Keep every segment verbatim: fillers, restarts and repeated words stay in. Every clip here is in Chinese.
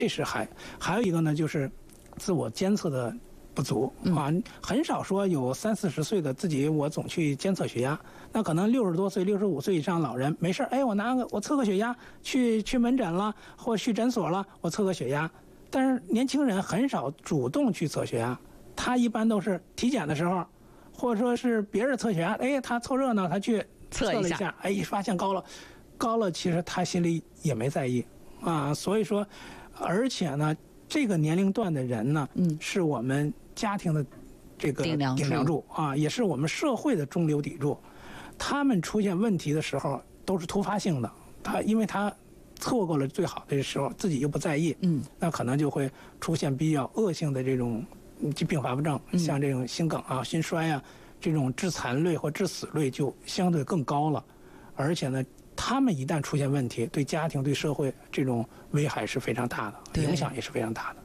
这是还还有一个呢，就是自我监测的不足啊，很少说有三四十岁的自己我总去监测血压，那可能六十多岁、六十五岁以上老人没事，哎，我拿个我测个血压，去去门诊了或去诊所了，我测个血压。但是年轻人很少主动去测血压，他一般都是体检的时候，或者说是别人测血压，哎，他凑热闹，他去测了一下，哎，一发现高了，高了，其实他心里也没在意啊。所以说，而且呢，这个年龄段的人呢，嗯，是我们家庭的这个顶梁柱啊，也是我们社会的中流砥柱。他们出现问题的时候都是突发性的，他因为他错过了最好的时候，自己又不在意，嗯，那可能就会出现比较恶性的这种疾并发症，像这种心梗啊、心衰啊，这种致残率或致死率就相对更高了。而且呢，他们一旦出现问题，对家庭、对社会这种危害是非常大的，影响也是非常大的。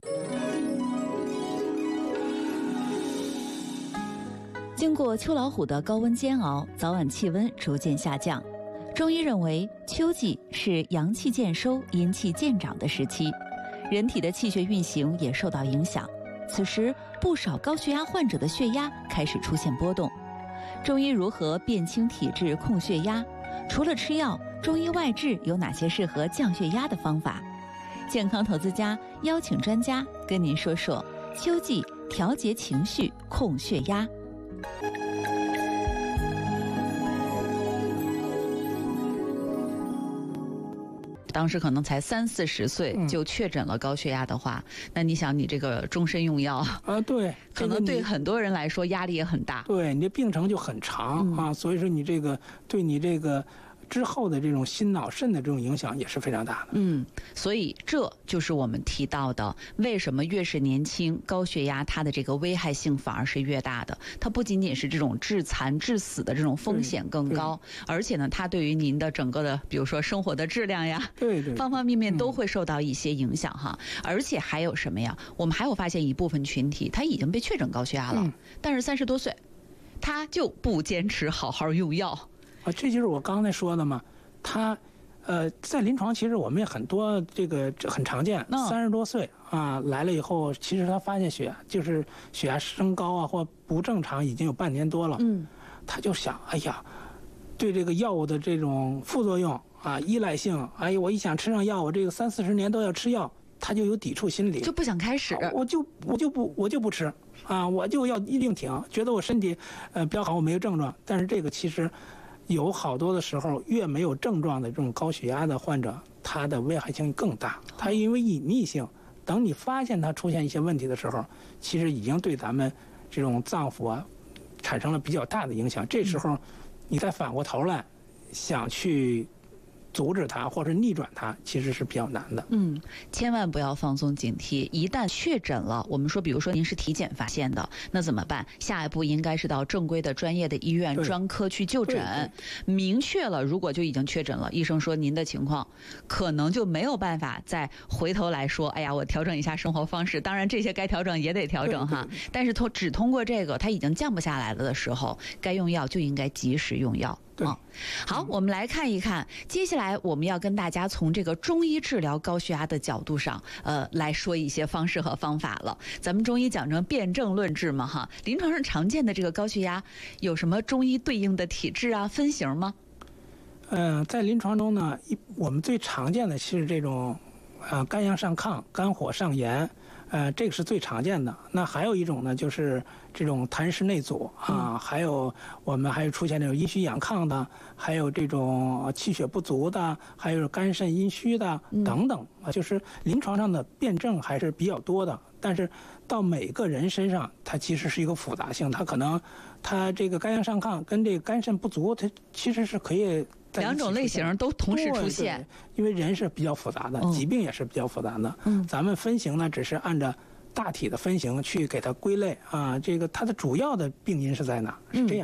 经过秋老虎的高温煎熬，早晚气温逐渐下降。中医认为，秋季是阳气渐收、阴气渐长的时期，人体的气血运行也受到影响。此时，不少高血压患者的血压开始出现波动。中医如何辨清体质、控血压？除了吃药，中医外治有哪些适合降血压的方法？健康投资家邀请专家跟您说说秋季调节情绪、控血压。当时可能才三四十岁就确诊了高血压的话，嗯、那你想，你这个终身用药啊，对， 可能对很多人来说压力也很大。 对，你的病程就很长、嗯、啊，所以说你这个对你这个之后的这种心脑肾的这种影响也是非常大的。 嗯，所以这就是我们提到的，为什么越是年轻，高血压它的这个危害性反而是越大的。它不仅仅是这种致残致死的这种风险更高，而且呢，它对于您的整个的，比如说生活的质量呀， 对对， 方方面面都会受到一些影响哈。嗯、而且还有什么呀？我们还有发现一部分群体，他已经被确诊高血压了，嗯、但是三十多岁，他就不坚持好好用药。 啊，这就是我刚才说的嘛，他，呃，在临床其实我们也很多这个很常见，三十多岁啊来了以后，其实他发现血压就是血压升高啊或不正常已经有半年多了，嗯，他就想，哎呀，对这个药物的这种副作用啊依赖性，哎呀，我一想吃上药，我这个三四十年都要吃药，他就有抵触心理， 就不想开始， 我就我就不我就不吃啊，我就要一定挺，觉得我身体呃比较好，我没有症状，但是这个其实。有好多的时候，越没有症状的这种高血压的患者，他的危害性更大。他因为隐匿性，等你发现他出现一些问题的时候，其实已经对咱们这种脏腑啊产生了比较大的影响。这时候，你再反过头来想去阻止它或者逆转它，其实是比较难的。 嗯，千万不要放松警惕。一旦确诊了，我们说，比如说您是体检发现的，那怎么办？下一步应该是到正规的专业的医院专科去就诊。明确了，如果就已经确诊了，医生说您的情况可能就没有办法再回头来说，哎呀，我调整一下生活方式。当然，这些该调整也得调整哈。但是通只通过这个，它已经降不下来了的时候，该用药就应该及时用药。 对， 哦，好，我们来看一看，接下来我们要跟大家从这个中医治疗高血压的角度上，呃，来说一些方式和方法了。咱们中医讲成辨证论治嘛，哈，临床上常见的这个高血压有什么中医对应的体质啊、分型吗？ 嗯、呃，在临床中呢，一我们最常见的是这种，呃，肝阳上亢、肝火上炎。呃，这个是最常见的。那还有一种呢，就是这种痰湿内阻啊，嗯、还有我们还有出现这种阴虚阳亢的，还有这种气血不足的，还有肝肾阴虚的等等啊。就是临床上的辨证还是比较多的，但是到每个人身上，它其实是一个复杂性，它可能它这个肝阳上亢跟这个肝肾不足，它其实是可以。 两种类型都同时出现， 因为人是比较复杂的，疾病也是比较复杂的。嗯，咱们分型呢，只是按照大体的分型去给它归类啊。这个它的主要的病因是在哪？是这样的。嗯，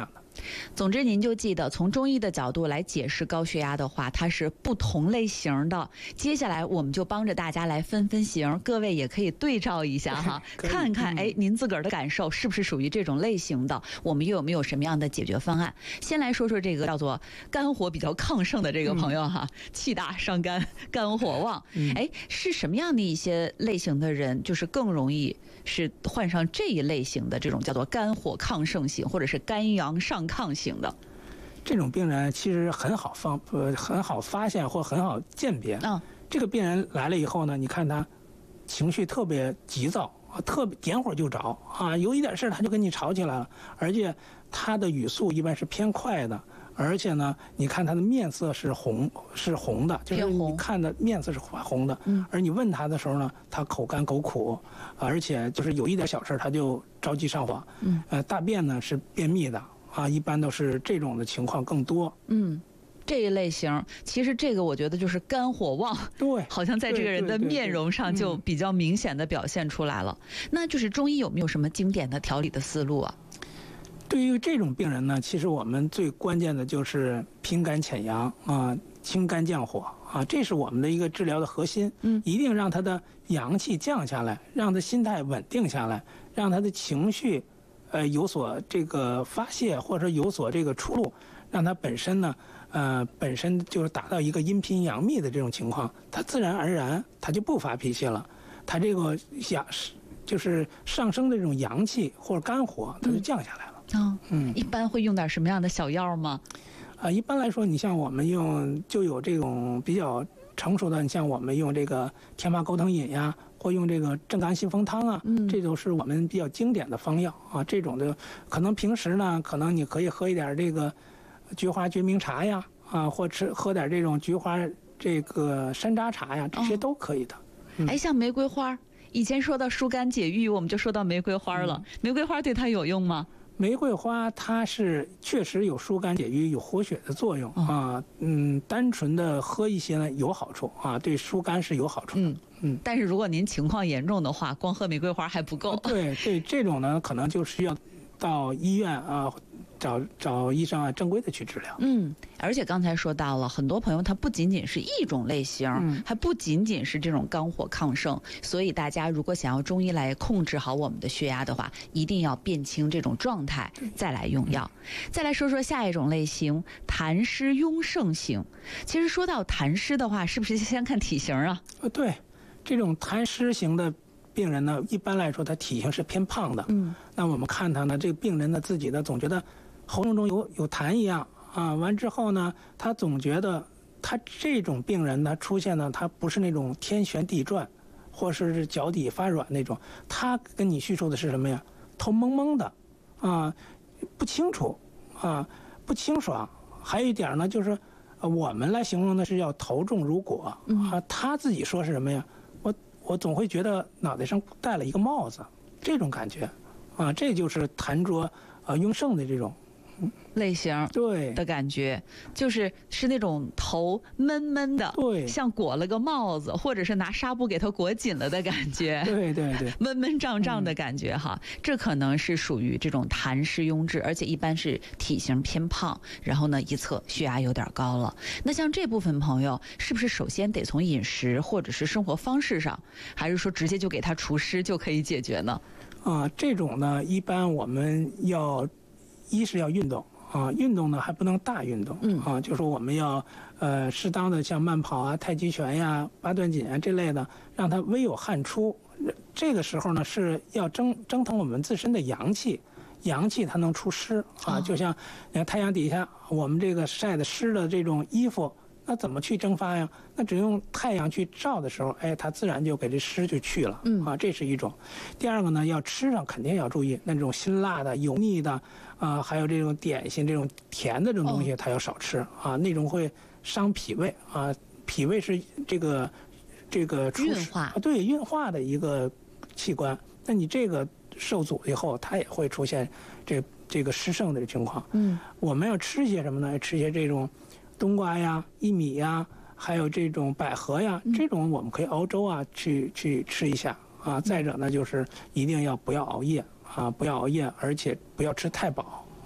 总之，您就记得从中医的角度来解释高血压的话，它是不同类型的。接下来我们就帮着大家来分分型，各位也可以对照一下哈，看看哎，您自个儿的感受是不是属于这种类型的？我们又有没有什么样的解决方案？先来说说这个叫做肝火比较亢盛的这个朋友哈，嗯、气大伤肝，肝火旺。哎、嗯，是什么样的一些类型的人，就是更容易是患上这一类型的这种叫做肝火亢盛型，或者是肝阳上亢型的？ 这种病人其实很好方呃很好发现或很好鉴别。嗯，这个病人来了以后呢，你看他情绪特别急躁啊，特别点火就着啊，有一点事他就跟你吵起来了，而且他的语速一般是偏快的，而且呢，你看他的面色是红是红的，就是你看的面色是红的。嗯，而你问他的时候呢，他口干口苦，而且就是有一点小事他就着急上火。嗯，呃，大便呢是便秘的。啊，一般都是这种的情况更多。嗯， 这一类型，其实这个我觉得就是肝火旺， 对， 好像在这个人的面容上就比较明显的表现出来了。嗯、那就是中医有没有什么经典的调理的思路啊？ 对于这种病人呢，其实我们最关键的就是平肝潜阳啊，清肝降火啊，这是我们的一个治疗的核心。嗯，一定让他的阳气降下来，让他心态稳定下来，让他的情绪。呃，有所这个发泄，或者有所这个出路，让他本身呢，呃，本身就是达到一个阴平阳秘的这种情况，他自然而然他就不发脾气了，他这个阳就是上升的这种阳气或者肝火，它就降下来了。 嗯，嗯，一般会用点什么样的小药吗？ 啊、呃，一般来说，你像我们用就有这种比较成熟的，你像我们用这个天麻钩藤饮呀。或用这个正肝信风汤啊，嗯，这都是我们比较经典的方药啊。这种的可能平时呢，可能你可以喝一点这个菊花决明茶呀，啊，或吃喝点这种菊花这个山楂茶呀，这些都可以的。哦嗯、哎，像玫瑰花，以前说到疏肝解郁，我们就说到玫瑰花了。嗯、玫瑰花对它有用吗？ 玫瑰花它是确实有疏肝解郁、有活血的作用、哦、啊，嗯，单纯的喝一些呢有好处啊，对疏肝是有好处的。嗯嗯，但是如果您情况严重的话，光喝玫瑰花还不够。 对对，这种呢可能就需要到医院啊。找找医生啊，正规的去治疗。 嗯，而且刚才说到了，很多朋友他不仅仅是一种类型，嗯、还不仅仅是这种肝火亢盛，所以大家如果想要中医来控制好我们的血压的话，一定要辨清这种状态，再来用药。嗯、再来说说下一种类型，痰湿壅盛型。其实说到痰湿的话，是不是先看体型啊？ 呃，对，这种痰湿型的病人呢，一般来说他体型是偏胖的。嗯，那我们看他呢，这个病人呢自己呢总觉得喉咙中有有痰一样啊，完之后呢，他总觉得他这种病人呢出现呢，他不是那种天旋地转，或是脚底发软那种，他跟你叙述的是什么呀？头蒙蒙的，啊，不清楚，啊，不清爽。还有一点呢，就是我们来形容的是要头重如裹啊，他自己说是什么呀？我我总会觉得脑袋上戴了一个帽子，这种感觉，啊，这就是痰浊啊壅盛的这种。 类型对的感觉，就是是那种头闷闷的， 对， 像裹了个帽子，或者是拿纱布给它裹紧了的感觉， 对对对， 闷闷胀胀的感觉哈。嗯、这可能是属于这种痰湿壅滞，而且一般是体型偏胖，然后呢一测血压有点高了。那像这部分朋友，是不是首先得从饮食或者是生活方式上，还是说直接就给他除湿就可以解决呢？ 啊，这种呢，一般我们要。一是要运动啊，运动呢还不能大运动，嗯啊，就是我们要呃适当的像慢跑啊、太极拳呀、八段锦啊这类的，让它微有汗出。这个时候呢是要蒸蒸腾我们自身的阳气，阳气它能出湿啊，就像你看太阳底下我们这个晒的湿的这种衣服。那怎么去蒸发呀？那只用太阳去照的时候，哎，它自然就给这湿就去了。嗯啊，这是一种。第二个呢，要吃上肯定要注意，那种辛辣的、油腻的啊，还有这种点心、这种甜的这种东西，它要少吃、哦、啊，那种会伤脾胃啊。脾胃是这个这个运化啊，对运化的一个器官。那你这个受阻以后，它也会出现这这个湿盛的情况。嗯，我们要吃些什么呢？吃些这种。冬瓜呀、薏米呀，还有这种百合呀，这种我们可以熬粥啊，去去吃一下啊。再者呢，就是一定要不要熬夜啊，不要熬夜，而且不要吃太饱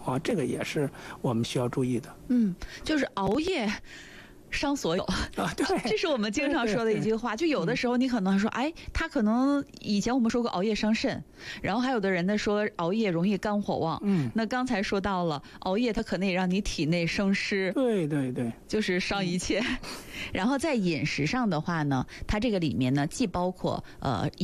啊，这个也是我们需要注意的。 嗯，就是熬夜伤所有啊，对， 这是我们经常说的一句话。就有的时候你可能说，哎，他可能以前我们说过熬夜伤肾，然后还有的人呢说熬夜容易肝火旺。 嗯， 那刚才说到了熬夜，它可能也让你体内生湿。 对对对， 就是伤一切。然后在饮食上的话呢，它这个里面呢既包括呃。